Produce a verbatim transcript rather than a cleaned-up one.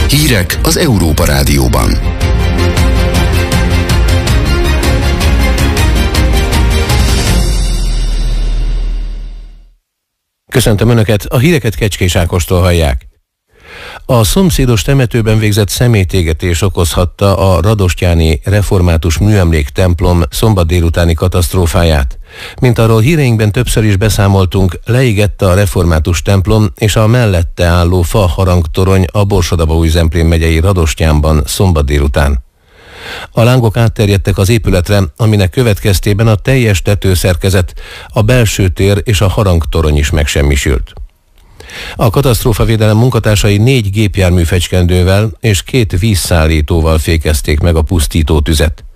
Hírek az Európa Rádióban. Köszöntöm Önöket, a híreket Kecskés Ákostól hallják. A szomszédos temetőben végzett személytégetés okozhatta a radostyáni református műemlék templom szombat délutáni katasztrófáját. Mint arról híreinkben többször is beszámoltunk, leégett a református templom és a mellette álló fa harangtorony a Borsod-Abaúj-Zemplén megyei Radostyánban szombat délután. A lángok átterjedtek az épületre, aminek következtében a teljes tetőszerkezet, a belső tér és a harangtorony is megsemmisült. A katasztrófavédelem munkatársai négy gépjármű fecskendővel és két vízszállítóval fékezték meg a pusztító tüzet.